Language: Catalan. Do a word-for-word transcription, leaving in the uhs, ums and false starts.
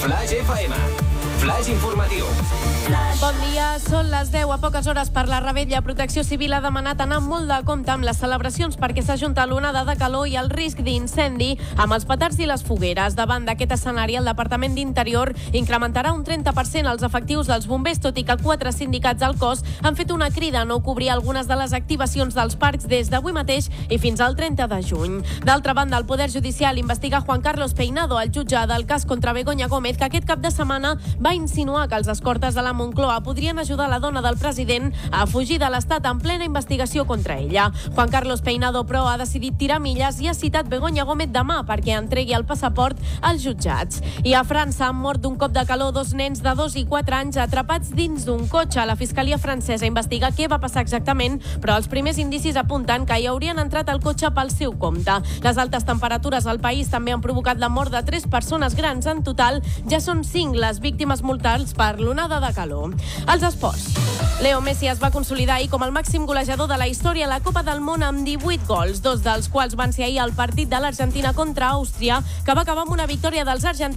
Flash F M. Flash informatiu. Bon dia, són les deu. A poques hores per la Rebella, Protecció Civil ha demanat anar molt de compte amb les celebracions perquè s'ajunta l'onada de calor i el risc d'incendi amb els petards i les fogueres. Davant d'aquest escenari, el Departament d'Interior incrementarà un trenta per cent els efectius dels bombers, tot i que quatre sindicats del cos han fet una crida a no cobrir algunes de les activacions dels parcs des d'avui mateix i fins al trenta de juny. D'altra banda, el Poder Judicial investiga Juan Carlos Peinado, el jutge del cas contra Begoña Gómez, que aquest cap de setmana va insinuar que els escortes de la Moncloa podrien ajudar la dona del president a fugir de l'Estat en plena investigació contra ella. Juan Carlos Peinado, però, ha decidit tirar milles i ha citat Begoña Gómez demà perquè entregui el passaport als jutjats. I a França han mort d'un cop de calor dos nens de dos i quatre anys atrapats dins d'un cotxe. La Fiscalia francesa investiga què va passar exactament, però els primers indicis apunten que hi haurien entrat al cotxe pel seu compte. Les altes temperatures al país també han provocat la mort de tres persones grans. En total, ja són cinc les víctimes mortals per l'onada de calor. Els esports. Leo Messi es va consolidar ahir com el màxim golejador de la història a la Copa del Món amb divuit gols, dos dels quals van ser ahir al partit de l'Argentina contra Àustria, que va acabar amb una victòria dels argentins